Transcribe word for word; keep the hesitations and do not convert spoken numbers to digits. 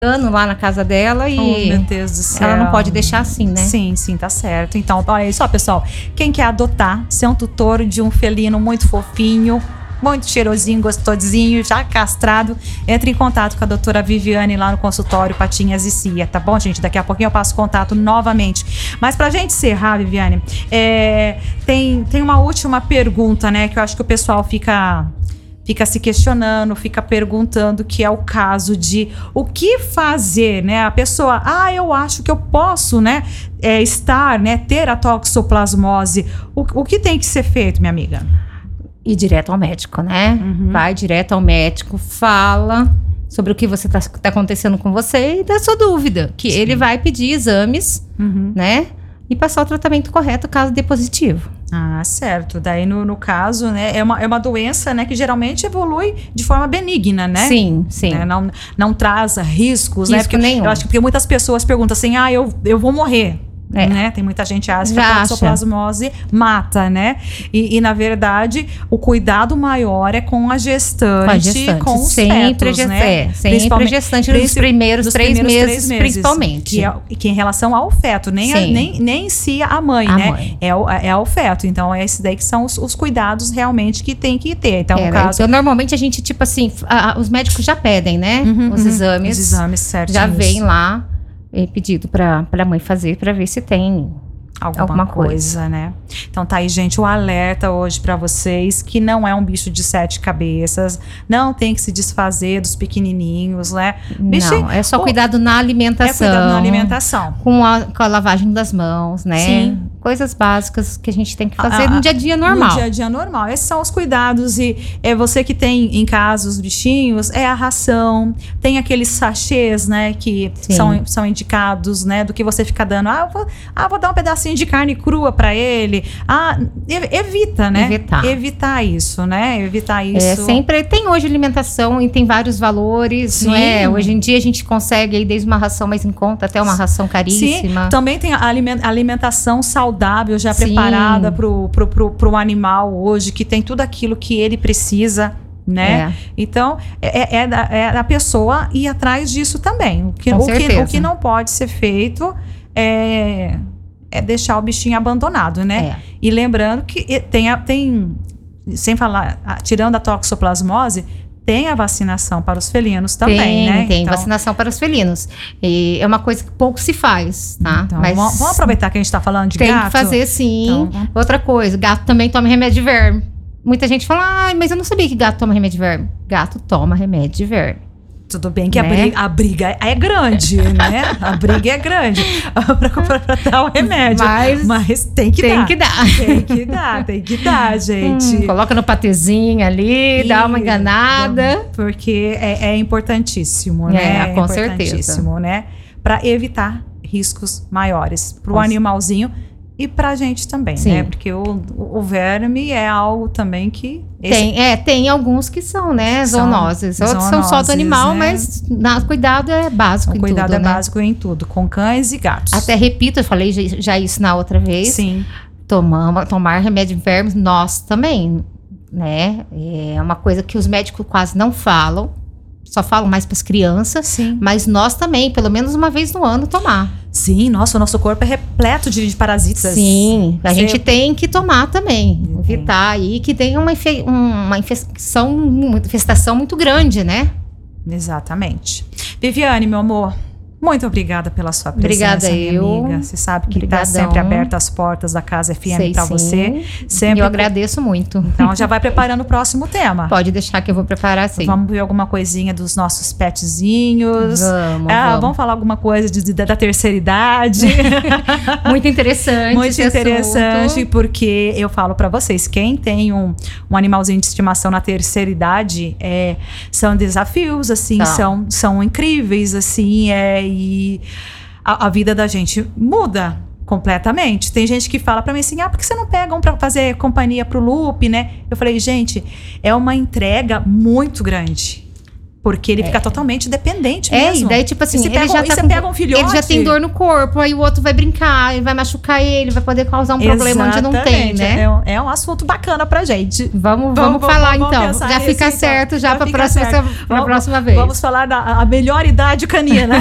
ano lá na casa dela e oh, meu Deus do céu. Ela não pode deixar assim, né? Sim, sim, tá certo. Então, olha só, pessoal, quem quer adotar, ser um tutor de um felino muito fofinho, muito cheirosinho, gostosinho, já castrado, entre em contato com a doutora Viviane lá no consultório Patinhas e Cia, tá bom, gente? Daqui a pouquinho eu passo contato novamente. Mas pra gente encerrar, Viviane, é, tem, tem uma última pergunta, né, que eu acho que o pessoal fica... fica se questionando, fica perguntando, que é o caso de o que fazer, né? A pessoa, ah, eu acho que eu posso, né, é, estar, né, ter a toxoplasmose. O, o que tem que ser feito, minha amiga? Ir direto ao médico, né? Uhum. Vai direto ao médico, fala sobre o que você tá, tá acontecendo com você e dá sua dúvida, que Sim. ele vai pedir exames, uhum. né? E passar o tratamento correto caso dê positivo. Ah, certo. Daí, no, no caso, né, é uma, é uma doença, né, que geralmente evolui de forma benigna, né? Sim, sim. Né, não, não traz riscos, Risco né? Porque nenhum. Eu acho que porque muitas pessoas perguntam assim, ah, eu, eu vou morrer. É. Né? Tem muita gente que acha que a toxoplasmose mata, né? E, e, na verdade, o cuidado maior é com a gestante, com, a gestante. com os sempre fetos, né? É, sempre a gestante nos primeiros, nos três, primeiros meses, três meses, principalmente. Que, é, que em relação ao feto, nem, a, nem, nem em si a mãe, a né? Mãe. É, o, é o feto. Então, é esses daí que são os, os cuidados realmente que tem que ter. Então, é, no caso... então, normalmente, a gente, tipo assim, a, a, os médicos já pedem, né? Uhum, os uhum, exames. Os exames, certo. Já vem lá, é pedido pra, pra mãe fazer, pra ver se tem... Alguma, Alguma coisa, coisa, né? Então tá aí, gente, o alerta hoje pra vocês que não é um bicho de sete cabeças, não tem que se desfazer dos pequenininhos, né? Bicho, não, é só oh, cuidado na alimentação. É cuidado na alimentação. Com a, com a lavagem das mãos, né? Sim. Coisas básicas que a gente tem que fazer a, no dia a dia normal. No dia a dia normal. Esses são os cuidados. E é você que tem em casa os bichinhos, é a ração. Tem aqueles sachês, né? Que são, são indicados, né? Do que você fica dando. Ah, eu vou, ah, vou dar um pedacinho de carne crua pra ele. Ah, evita, né? Evitar. Evitar isso, né? Evitar isso. É, sempre tem hoje alimentação e tem vários valores, Sim. não é? Hoje em dia a gente consegue aí desde uma ração mais em conta até uma ração caríssima. Sim, também tem a alimentação saudável. saudável, já Sim. preparada pro, pro, pro, pro animal hoje, que tem tudo aquilo que ele precisa, né? É. Então, é, é, da, é da pessoa ir atrás disso também. O que, Com o, que, certeza. o que não pode ser feito é, é deixar o bichinho abandonado, né? É. E lembrando que tem, tem, sem falar, tirando a toxoplasmose, tem a vacinação para os felinos também, tem, né? Tem, então, vacinação para os felinos. E é uma coisa que pouco se faz, tá? Então, Mas vamos, vamos aproveitar que a gente está falando de tem gato. Tem que fazer, sim. Então, Outra coisa, gato também toma remédio de verme. Muita gente fala, ah, mas eu não sabia que gato toma remédio de verme. Gato toma remédio de verme. Tudo bem que né? a, briga, a briga é grande, né? A briga é grande pra, pra dar o remédio. Mas, mas tem que tem dar. que dar. Tem que dar, tem que dar, gente. Hum, coloca no patezinho ali, e dá uma enganada. Porque é, é importantíssimo, né? É, com é importantíssimo, certeza. né? Pra evitar riscos maiores pro com animalzinho e pra gente também, Sim. né? Porque o, o verme é algo também que... Esse... Tem, é, tem alguns que são, né, São zoonoses. Outros zoonoses, são só do animal, né? mas na, cuidado é básico o em cuidado tudo, é né? básico em tudo, com cães e gatos. Até repito, eu falei já, já isso na outra vez. Sim. Tomar, tomar remédio de vermes, nós também, né? É uma coisa que os médicos quase não falam. Só falam mais para as crianças. Sim. Mas nós também, pelo menos uma vez no ano, tomar. Sim, nossa, o nosso corpo é repleto de, de parasitas. Sim, a Você... gente tem que tomar também. Uhum. Evitar aí que tenha uma, infe... uma infestação, uma infestação muito grande, né? Exatamente. Viviane, meu amor, muito obrigada pela sua presença, Obrigada, minha eu. amiga. Você sabe que está Obrigadão. sempre aberta as portas da Casa F M para você. Sempre eu agradeço muito. Então, já vai preparando o próximo tema. Pode deixar que eu vou preparar, sim. Vamos ver alguma coisinha dos nossos petzinhos. Vamos, ah, vamos. vamos falar alguma coisa de, de, da terceira idade. Muito interessante. Muito interessante, assunto. Porque eu falo para vocês, quem tem um, um animalzinho de estimação na terceira idade, é, são desafios, assim, Tá. são, são incríveis, assim, é, e a, a vida da gente muda completamente. Tem gente que fala pra mim assim, ah, por que você não pega um pra fazer companhia pro Lupe, né? Eu falei, gente, é uma entrega muito grande. Porque ele fica totalmente dependente É, mesmo. e daí, tipo assim, E se ele pega um- já e tá você com, pega um filhote- ele já tem dor no corpo, aí o outro vai brincar, ele vai machucar ele, vai poder causar um problema onde não tem, Exatamente. né? É um, é um assunto bacana pra gente. Vamos, vamos, falar vamos então. pensar Já nesse, fica então. certo já, Já pra fica próxima, certo. pra Vamos- próxima vez. Vamos falar da a melhor idade canina.